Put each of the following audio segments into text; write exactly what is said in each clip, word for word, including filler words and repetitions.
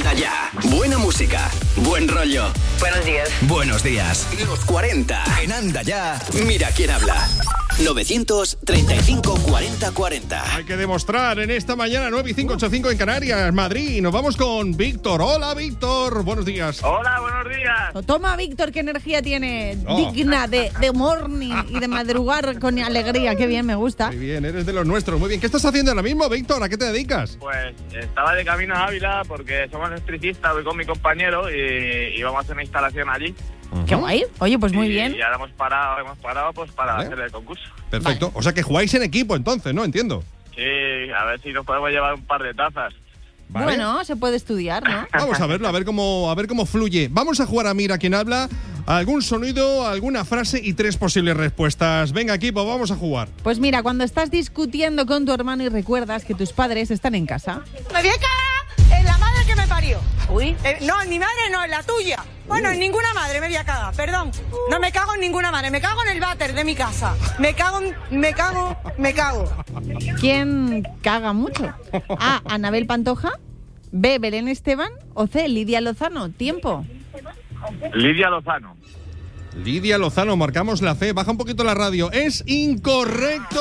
Anda ya. Buena música, buen rollo. Buenos días. Buenos días. Los cuarenta. En Anda ya. Mira quién habla. novecientos treinta y cinco cuarenta cuarenta. Hay que demostrar en esta mañana nueve y cinco, ocho y cinco en Canarias, Madrid. Nos vamos con Víctor. Hola, Víctor. Buenos días. Hola, buenos días. Toma, Víctor, qué energía tiene. Oh. Digna de, de morning y de madrugar con alegría. Qué bien, me gusta. Muy bien, eres de los nuestros. Muy bien. ¿Qué estás haciendo ahora mismo, Víctor? ¿A qué te dedicas? Pues estaba de camino a Ávila porque somos electricistas, voy con mi compañero y, y vamos a hacer una instalación allí. Uh-huh. Qué guay. Oye, pues muy y, bien. Y ahora hemos parado, hemos parado pues para ¿Vale? hacer el concurso. Perfecto. Vale. O sea que jugáis en equipo entonces, ¿no? Entiendo. Sí, a ver si nos podemos llevar un par de tazas. ¿Vale? Bueno, se puede estudiar, ¿no? Vamos a verlo, a ver cómo, a ver cómo fluye. Vamos a jugar a Mira quién habla. Algún sonido, alguna frase y tres posibles respuestas. Venga, equipo, vamos a jugar. Pues mira, cuando estás discutiendo con tu hermano y recuerdas que tus padres están en casa. Me voy a cagar en la madre que me parió. Uy. Eh, no, en mi madre no, en la tuya. Bueno, en ninguna madre me voy a cagar, perdón. No me cago en ninguna madre, me cago en el váter de mi casa. Me cago, en- me cago, me cago. ¿Quién caga mucho? A. Anabel Pantoja. B. Belén Esteban. O C. Lidia Lozano. Tiempo. Lidia Lozano. Lidia Lozano, marcamos la C. Baja un poquito la radio. ¡Es incorrecto!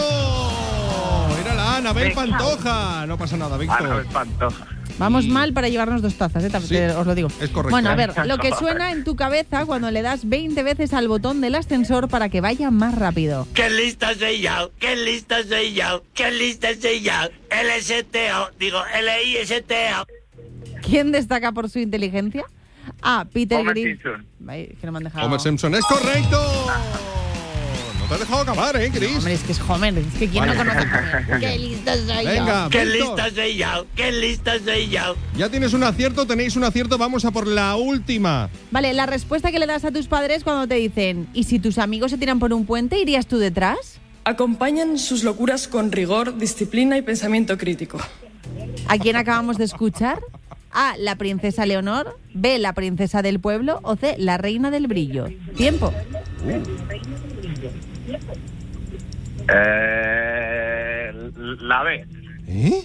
Era la A, Anabel Pantoja. No pasa nada, Ah, no, Víctor. es Pantoja. Vamos Y- mal para llevarnos dos tazas, ¿eh? Te- Sí, te- os lo digo. es correcto. Bueno, a ver, lo que suena en tu cabeza cuando le das veinte veces al botón del ascensor para que vaya más rápido. ¡Qué lista soy yo! ¡Qué lista soy yo! ¡Qué lista soy yo! L S T O, digo L I S T O. ¿Quién destaca por su inteligencia? A. Peter Homer Griffin. Simpson. Ay, que no me han dejado. Homer Simpson, ¡es correcto! No te has dejado acabar, ¿eh, Chris? Hombre, es que es Homer. Es que ¿quién Vale. no conoce a Homer? ¡Qué listo soy Venga, yo! ¡Qué Víctor. lista soy yo! ¡Qué lista soy yo! Ya tienes un acierto, tenéis un acierto. Vamos a por la última. Vale, la respuesta que le das a tus padres cuando te dicen ¿y si tus amigos se tiran por un puente, irías tú detrás? Acompañan sus locuras con rigor, disciplina y pensamiento crítico. ¿A quién acabamos de escuchar? A. La princesa Leonor. B. La princesa del pueblo. O C. La reina del brillo. Tiempo. Eh, la B. ¿Eh?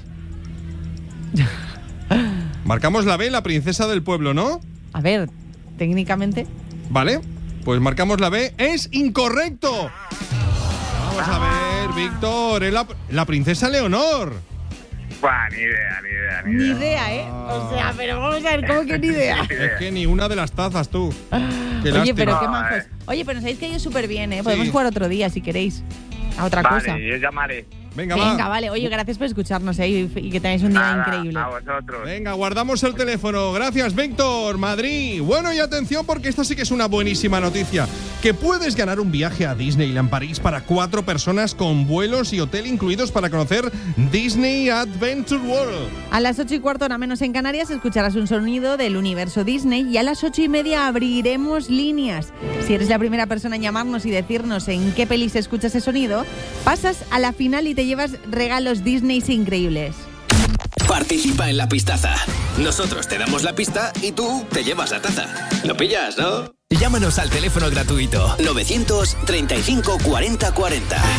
Marcamos la B, la princesa del pueblo, ¿no? A ver, técnicamente. Vale, pues marcamos la B. ¡Es incorrecto! Vamos a ver, Víctor. Es la, la princesa Leonor. Buah, ni idea, ni idea, ni Ni idea. idea, ¿eh? O sea, pero vamos a ver, ¿cómo que ni idea? Es que ni una de las tazas, tú. Qué Oye, lástima. pero qué No, majos. eh. Oye, pero nos habéis caído súper bien, ¿eh? Podemos Sí. jugar otro día, si queréis. A otra Vale, cosa. yo llamaré. Venga, Venga, va. vale. Oye, gracias por escucharnos, ¿eh? Y, y que tengáis un día Nada, increíble. a vosotros. Venga, guardamos el teléfono. Gracias, Víctor. Madrid. Bueno, y atención porque esta sí que es una buenísima noticia. Que puedes ganar un viaje a Disneyland París para cuatro personas con vuelos y hotel incluidos para conocer Disney Adventure World. A las ocho y cuarto, hora menos en Canarias, escucharás un sonido del universo Disney y a las ocho y media abriremos líneas. Si eres la primera persona en llamarnos y decirnos en qué peli se escucha ese sonido, pasas a la final y te llevas regalos Disney increíbles. Participa en la pistaza. Nosotros te damos la pista y tú te llevas la taza. ¿Lo pillas, no? Llámanos al teléfono gratuito novecientos treinta y cinco cuarenta cuarenta.